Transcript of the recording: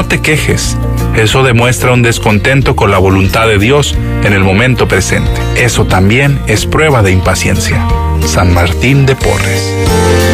no te quejes. Eso demuestra un descontento con la voluntad de Dios en el momento presente. Eso también es prueba de impaciencia. San Martín de Porres.